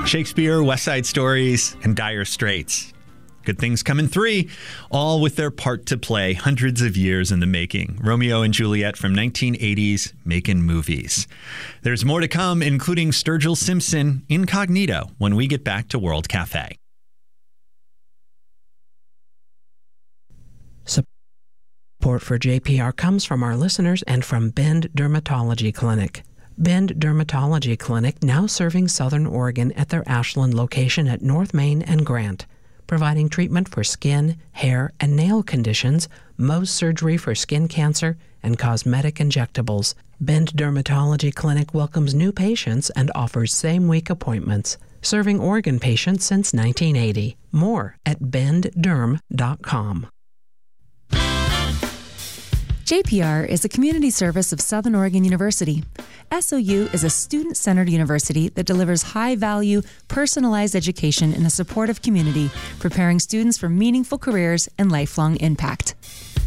Shakespeare, West Side Stories, and Dire Straits. Good Things Come in 3, all with their part to play hundreds of years in the making. Romeo and Juliet from 1980s making movies. There's more to come, including Sturgill Simpson incognito when we get back to World Cafe. Support for JPR comes from our listeners and from Bend Dermatology Clinic. Bend Dermatology Clinic, now serving Southern Oregon at their Ashland location at North Main and Grant, providing treatment for skin, hair, and nail conditions, Mohs surgery for skin cancer, and cosmetic injectables. Bend Dermatology Clinic welcomes new patients and offers same-week appointments, serving Oregon patients since 1980. More at bendderm.com. JPR is a community service of Southern Oregon University. SOU is a student-centered university that delivers high-value, personalized education in a supportive community, preparing students for meaningful careers and lifelong impact.